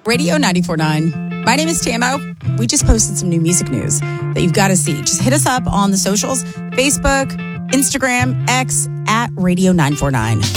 Radio 94.9. My name is Tamo. We just posted some new music news that you've got to see. Just hit us up on the socials, Facebook, Instagram, X, at Radio 949.